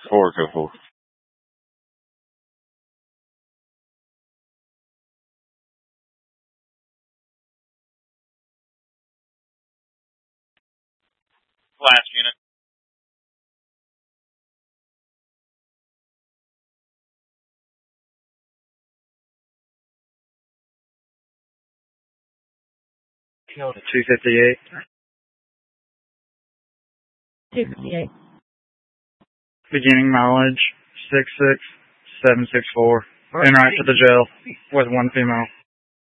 424. Last unit. Killed 258. 258. Beginning mileage 66764. En route to the jail with one female.